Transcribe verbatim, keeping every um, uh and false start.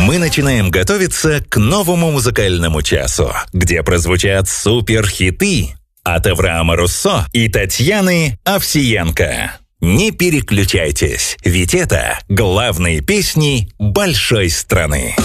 Мы начинаем готовиться к новому музыкальному часу, где прозвучат суперхиты от Авраама Руссо и Татьяны Овсиенко. Не переключайтесь, ведь это главные песни большой страны.